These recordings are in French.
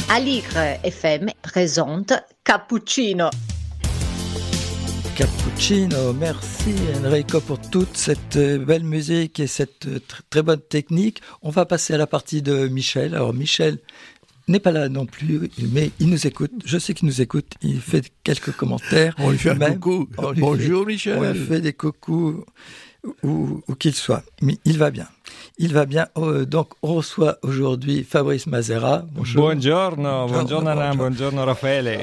Aligre FM présente Cappuccino. Cappuccino, merci Enrico pour toute cette belle musique et cette très bonne technique. On va passer à la partie de Michel. Alors Michel n'est pas là non plus, mais il nous écoute. Je sais qu'il nous écoute, il fait quelques commentaires. On lui fait un coucou. Bonjour Michel. On lui fait des coucous où qu'il soit. Mais il va bien. Il va bien. Donc, on reçoit aujourd'hui Fabrice Mazera. Bonjour. Buongiorno Alain, buongiorno Raffaele.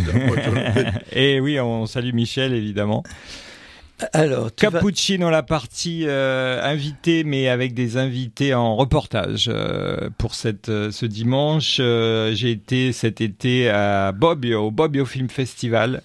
Et oui, on salue Michel, évidemment. Alors, Cappuccino, la partie invitée, mais avec des invités en reportage. Pour ce dimanche, j'ai été cet été à Bobbio, au Bobbio Film Festival.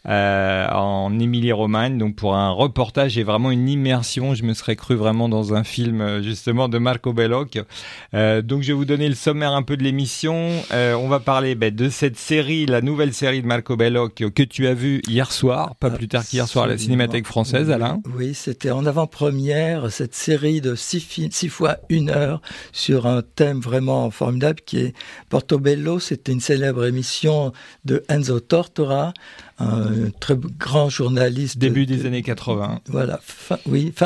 En Émilie-Romagne, donc pour un reportage et vraiment une immersion. Je me serais cru vraiment dans un film justement de Marco Bellocchio. Donc je vais vous donner le sommaire un peu de l'émission. On va parler de cette série, la nouvelle série de Marco Bellocchio que tu as vue hier soir, pas plus tard qu'hier soir à la Cinémathèque française, Alain. Oui, c'était en avant-première, cette série de 6 fois 1 heure sur un thème vraiment formidable qui est Portobello. C'était une célèbre émission de Enzo Tortora, un très grand journaliste. Début des années 80. Voilà, fin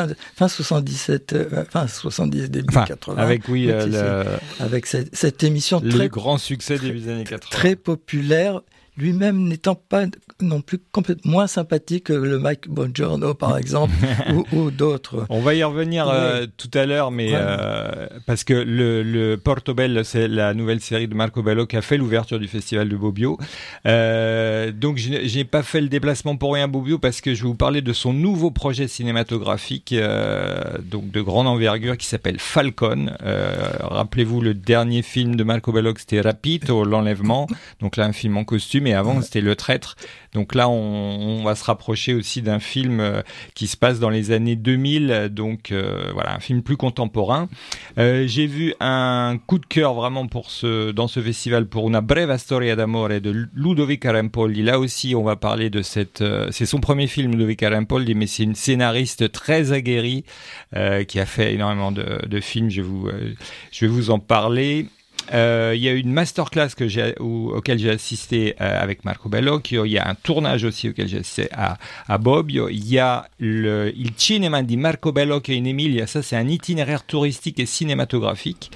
77, fin 70, début 80. Avec, avec cette émission le grand succès début des années 80. Très populaire, lui-même n'étant pas non plus complètement moins sympathique que le Mike Bongiorno, par exemple, ou d'autres. On va y revenir tout à l'heure, mais parce que le Portobello, c'est la nouvelle série de Marco Bello qui a fait l'ouverture du festival de Bobbio. Donc, je n'ai pas fait le déplacement pour rien à Bobbio parce que je vais vous parler de son nouveau projet cinématographique, donc de grande envergure, qui s'appelle Falcon. Rappelez-vous, le dernier film de Marco Bello, c'était Rapito, l'enlèvement. Donc là, un film en costume. Et avant, c'était Le Traître. Donc là, on va se rapprocher aussi d'un film qui se passe dans les années 2000. Donc voilà, un film plus contemporain. J'ai vu un coup de cœur vraiment dans ce festival pour Una breve storia d'amore de Ludovica Rampoldi. Là aussi, on va parler de c'est son premier film, Ludovica Rampoldi, mais c'est une scénariste très aguerrie qui a fait énormément de films. Je vais vous en parler. Il y a eu une masterclass auquel j'ai assisté avec Marco Bellocchio. Il y a un tournage aussi auquel j'ai assisté à Bobbio. Il y a Il Cinema di Marco Bellocchio in Emilia. Ça, c'est un itinéraire touristique et cinématographique.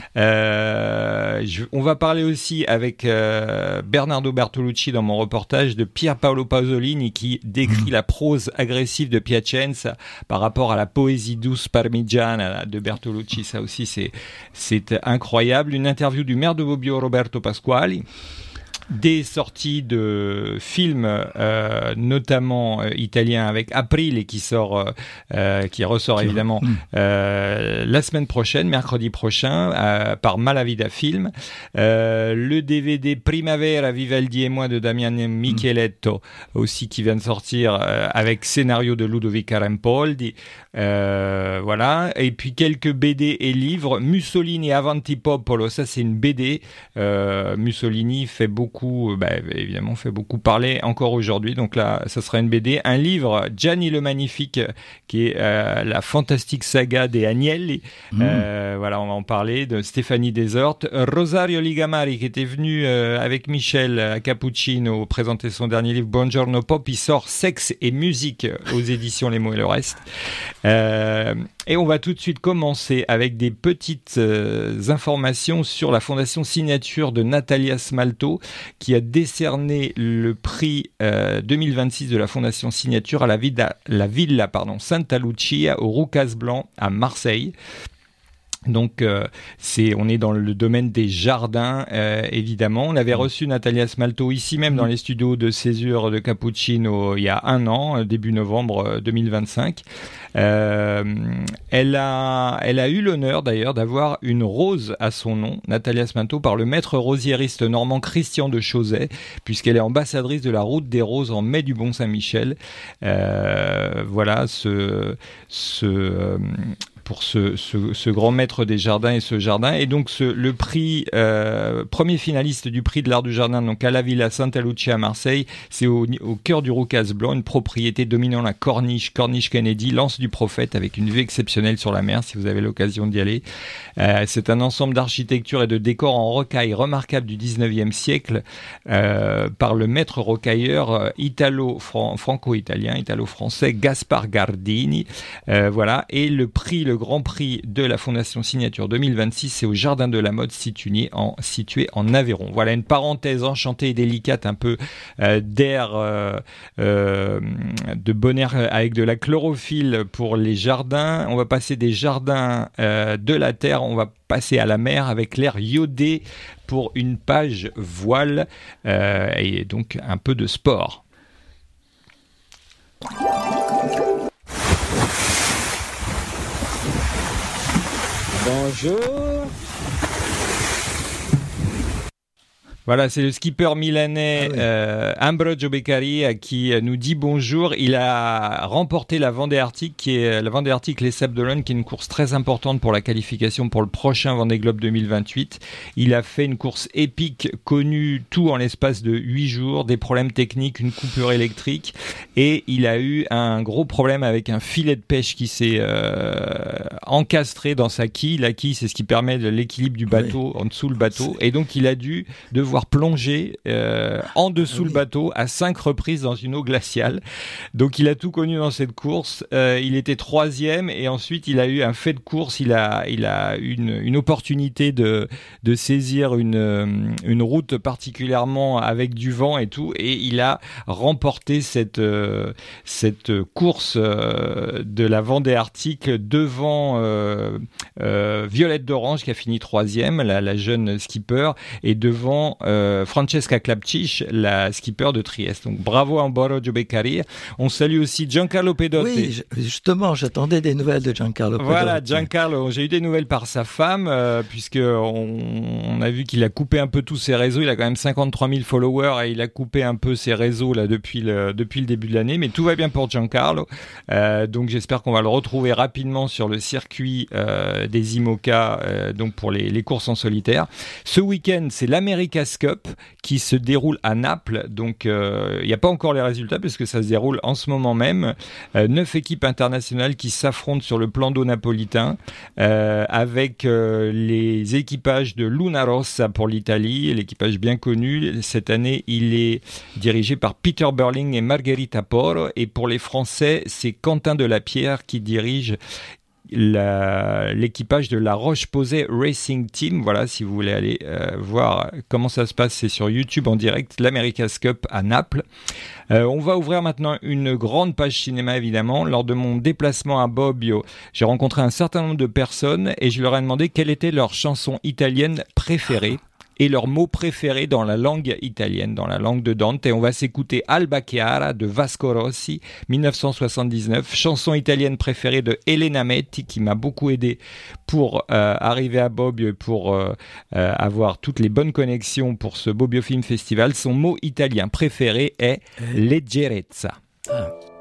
On va parler aussi avec Bernardo Bertolucci dans mon reportage de Pier Paolo Pasolini qui décrit la prose agressive de Piacenza par rapport à la poésie douce parmigiana de Bertolucci. Ça aussi, c'est incroyable. Une interview du maire de Bobbio, Roberto Pasquali. Des sorties de films, notamment italiens avec Aprile qui ressort évidemment la semaine prochaine, mercredi prochain, par Malavida Film. Le DVD Primavera, Vivaldi et moi de Damiano Micheletto aussi qui vient de sortir avec scénario de Ludovica Rampoldi. Voilà. Et puis quelques BD et livres. Mussolini Avanti Popolo, ça c'est une BD. Mussolini fait évidemment fait beaucoup parler encore aujourd'hui, donc là ça sera une BD. Un livre, Gianni le Magnifique, qui est la fantastique saga des Agnelli. Voilà, on va en parler, de Stéphanie Desortes. Rosario Ligamari qui était venu avec Michel à Cappuccino présenter son dernier livre Buongiorno Pop. Il sort Sexe et musique aux éditions Les Mots et le Reste. Et on va tout de suite commencer avec des petites informations sur la fondation Signature de Natalia Smalto qui a décerné le prix 2026 de la fondation Signature à la Villa Santa Lucia au Roucas Blanc à Marseille. Donc on est dans le domaine des jardins, évidemment. On avait reçu Natalia Smalto ici même dans les studios de Césure de Cappuccino il y a 1 an, début novembre 2025. Elle a eu l'honneur d'ailleurs d'avoir une rose à son nom, Natalia Smalto, par le maître rosiériste normand Christian de Chauzet, puisqu'elle est ambassadrice de la route des roses en mai du Mont Saint-Michel. Voilà, pour ce grand maître des jardins et ce jardin. Et donc le prix, premier finaliste du prix de l'art du jardin, donc à la Villa Santa Lucia à Marseille, c'est au cœur du Roucas Blanc, une propriété dominant la Corniche Kennedy, l'Anse du Prophète, avec une vue exceptionnelle sur la mer si vous avez l'occasion d'y aller. C'est un ensemble d'architecture et de décors en rocaille remarquable du 19e siècle par le maître rocailleur franco-italien, italo-français Gaspar Gardini. Voilà. Et le grand prix de la Fondation Signature 2026, c'est au Jardin de la Mode situé en Aveyron. Voilà une parenthèse enchantée et délicate, un peu d'air de bon air avec de la chlorophylle pour les jardins. On va passer des jardins de la terre, on va passer à la mer avec l'air iodé pour une page voile et donc un peu de sport. Bonjour. Voilà, c'est le skipper milanais Ambrogio Beccari qui nous dit bonjour. Il a remporté la Vendée Arctic, les Sables d'Olonne, qui est une course très importante pour la qualification pour le prochain Vendée Globe 2028. Il a fait une course épique, connue tout en l'espace de 8 jours, des problèmes techniques, une coupure électrique, et il a eu un gros problème avec un filet de pêche qui s'est encastré dans sa quille. La quille, c'est ce qui permet de l'équilibre du bateau en dessous le bateau, et donc il a dû devoir plonger en dessous le bateau à 5 reprises dans une eau glaciale. Donc il a tout connu dans cette course. Il était 3e et ensuite il a eu un fait de course. Il a une opportunité de saisir une route particulièrement avec du vent et tout, et il a remporté cette course de la Vendée Arctic devant Violette d'Orange qui a fini 3e, la jeune skipper, et devant Francesca Klapcic, la skipper de Trieste. Donc bravo à Ambrogio Beccari. On salue aussi Giancarlo Pedotti. Oui, justement, j'attendais des nouvelles de Giancarlo Pedotti. Voilà, Giancarlo, j'ai eu des nouvelles par sa femme, puisque on a vu qu'il a coupé un peu tous ses réseaux. Il a quand même 53 000 followers et il a coupé un peu ses réseaux là depuis le début de l'année. Mais tout va bien pour Giancarlo. Donc j'espère qu'on va le retrouver rapidement sur le circuit des IMOCA, donc pour les courses en solitaire. Ce week-end, c'est l'America's Cup qui se déroule à Naples. Donc il n'y a pas encore les résultats puisque ça se déroule en ce moment même. 9 équipes internationales qui s'affrontent sur le plan d'eau napolitain avec les équipages de Luna Rossa pour l'Italie, l'équipage bien connu. Cette année, il est dirigé par Peter Burling et Margherita Poro, et pour les Français, c'est Quentin Delapierre qui dirige l'équipage de la Roche-Posay Racing Team. Voilà, si vous voulez aller voir comment ça se passe, c'est sur YouTube en direct, l'America's Cup à Naples. On va ouvrir maintenant une grande page cinéma, évidemment. Lors de mon déplacement à Bobbio, j'ai rencontré un certain nombre de personnes et je leur ai demandé quelle était leur chanson italienne préférée et leur mot préféré dans la langue italienne, dans la langue de Dante. Et on va s'écouter Alba Chiara de Vasco Rossi, 1979, chanson italienne préférée de Elena Metti, qui m'a beaucoup aidé pour arriver à Bobbio et pour avoir toutes les bonnes connexions pour ce Bobbio Film Festival. Son mot italien préféré est leggerezza.